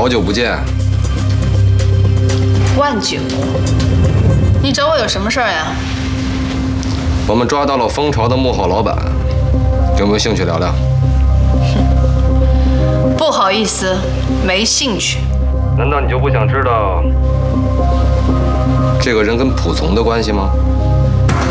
好久不见。 万九，你找我有什么事儿呀？ 我们抓到了蜂巢的幕后老板，有没有兴趣聊聊？ 不好意思，没兴趣。 难道你就不想知道这个人跟蒲从的关系吗？